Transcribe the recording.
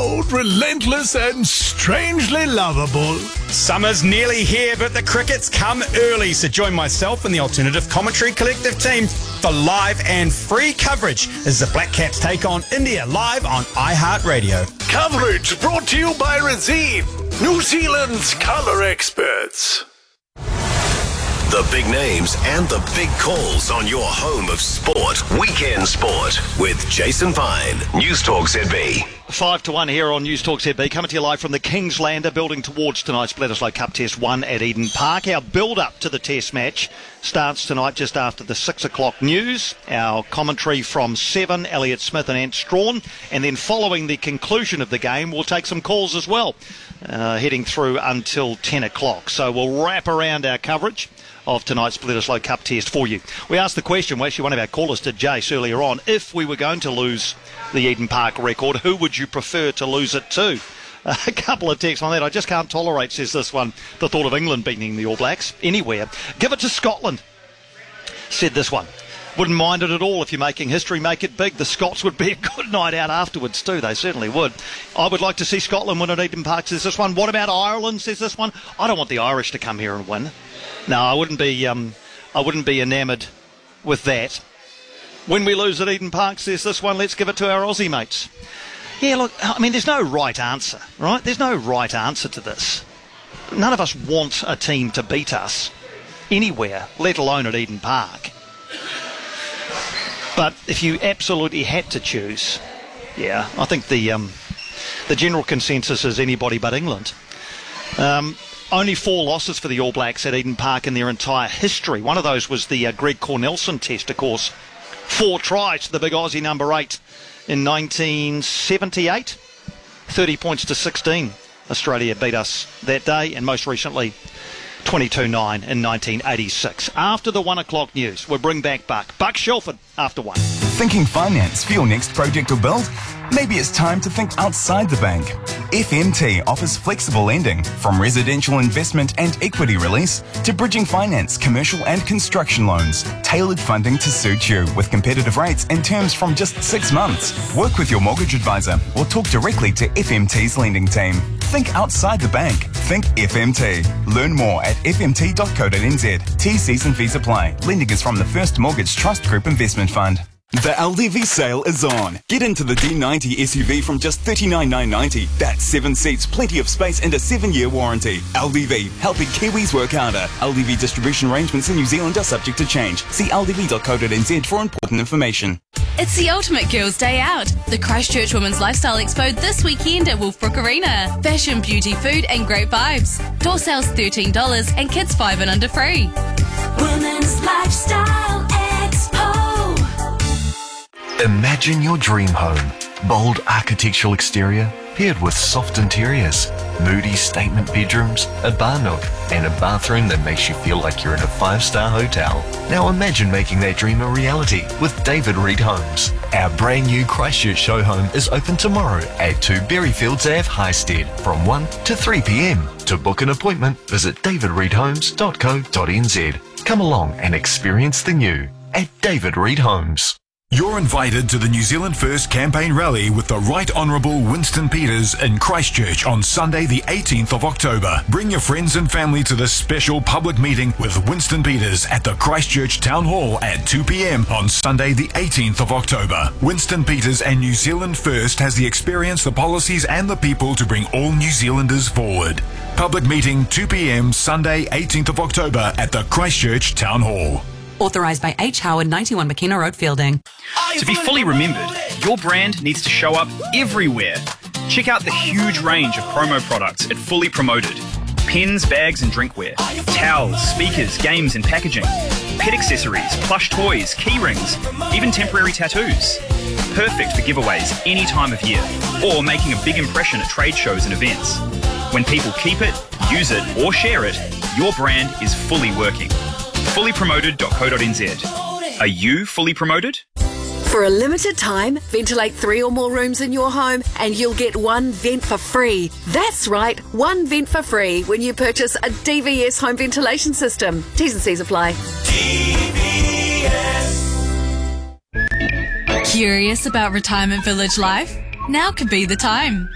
Bold, relentless and strangely lovable. Summer's nearly here, but the cricket's come early, so join myself and the Alternative Commentary Collective team for live and free coverage as the Black Caps take on India live on iHeartRadio. Coverage brought to you by Razine, New Zealand's colour experts. The big names and the big calls on your home of sport. Weekend Sport with Jason Pine. News Talk ZB. 5-1 here on News Talk ZB, coming to you live from the Kingslander, building towards tonight's Bledisloe Cup Test 1 at Eden Park. Our build-up to the Test match starts tonight just after the 6 o'clock news. Our commentary from 7, Elliot Smith and Ant Strawn. And then following the conclusion of the game, we'll take some calls as well, heading through until 10 o'clock. So we'll wrap around our coverage of tonight's Bledisloe Cup Test for you. We asked the question, well, actually one of our callers did, Jace, earlier on, if we were going to lose the Eden Park record, who would you prefer to lose it to? A couple of texts on that. I just can't tolerate, says this one, the thought of England beating the All Blacks anywhere. Give it to Scotland, said this one. Wouldn't mind it at all. If you're making history, make it big. The Scots would be a good night out afterwards too. They certainly would. I would like to see Scotland win at Eden Park, says this one. What about Ireland, says this one. I don't want the Irish to come here and win. No, I wouldn't be enamoured with that. When we lose at Eden Park, says this one, let's give it to our Aussie mates. Yeah, look, I mean, there's no right answer, right? There's no right answer to this. None of us want a team to beat us anywhere, let alone at Eden Park. But if you absolutely had to choose, yeah, I think the general consensus is anybody but England. Only 4 losses for the All Blacks at Eden Park in their entire history. One of those was the Greg Cornelsen test, of course. 4 tries to the big Aussie number 8 in 1978. 30 points to 16. Australia beat us that day, and most recently 22-9 in 1986. After the 1 o'clock news, we'll bring back Buck Shelford after 1. Thinking finance for your next project or build? Maybe it's time to think outside the bank. FMT offers flexible lending, from residential investment and equity release to bridging finance, commercial and construction loans. Tailored funding to suit you with competitive rates and terms from just 6 months. Work with your mortgage advisor or talk directly to FMT's lending team. Think outside the bank. Think FMT. Learn more at fmt.co.nz. T's and fees apply. Lending is from the First Mortgage Trust Group Investment Fund. The LDV sale is on. Get into the D90 SUV from just $39,990. That's 7 seats, plenty of space and a 7-year warranty. LDV, helping Kiwis work harder. LDV distribution arrangements in New Zealand are subject to change. See ldv.co.nz for important information. It's the ultimate girls' day out. The Christchurch Women's Lifestyle Expo this weekend at Wolfbrook Arena. Fashion, beauty, food and great vibes. Door sales $13 and kids 5 and under free. Women's Lifestyle Expo. Imagine your dream home. Bold architectural exterior paired with soft interiors, moody statement bedrooms, a bar nook, and a bathroom that makes you feel like you're in a 5-star hotel. Now imagine making that dream a reality with David Reed Homes. Our brand new Christchurch show home is open tomorrow at 2 Berryfields Ave, Highstead from 1 to 3 p.m. To book an appointment, visit davidreedhomes.co.nz. Come along and experience the new at David Reed Homes. You're invited to the New Zealand First Campaign Rally with the Right Honourable Winston Peters in Christchurch on Sunday the 18th of October. Bring your friends and family to this special public meeting with Winston Peters at the Christchurch Town Hall at 2 p.m. on Sunday the 18th of October. Winston Peters and New Zealand First has the experience, the policies and the people to bring all New Zealanders forward. Public meeting 2 p.m. Sunday 18th of October at the Christchurch Town Hall. Authorised by H. Howard, 91 McKenna Road, Fielding. To be fully remembered, your brand needs to show up everywhere. Check out the huge range of promo products at Fully Promoted. Pens, bags and drinkware, towels, speakers, games and packaging, pet accessories, plush toys, key rings, even temporary tattoos. Perfect for giveaways any time of year, or making a big impression at trade shows and events. When people keep it, use it or share it, your brand is fully working. fullypromoted.co.nz. Are you fully promoted? For a limited time, ventilate 3 or more rooms in your home and you'll get 1 vent for free. That's right, 1 vent for free when you purchase a DVS home ventilation system. T's and C's apply. Curious about retirement village life? Now could be the time.